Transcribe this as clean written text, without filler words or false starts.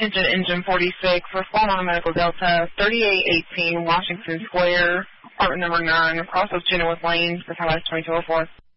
Attention Engine 46 for Falmouth Medical Delta, 3818 Washington Square, apartment number 9, across of Chenoweth Lane, for Highway 2204.